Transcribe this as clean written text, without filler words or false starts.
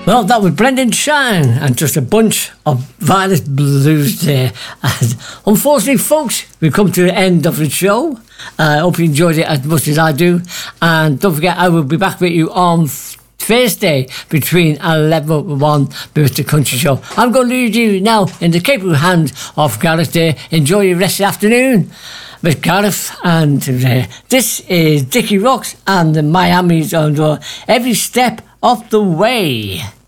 Well, that was Brendan Shine and just a bunch of Violet Blues there. And unfortunately, folks, we've come to the end of the show. I hope you enjoyed it as much as I do. And don't forget, I will be back with you on Thursday between 11 and 1 with the Country Show. I'm going to leave you now in the capable hands of Gareth there. Enjoy your rest of the afternoon with Gareth. And this is Dickie Rocks and the Miami's on every step of the way.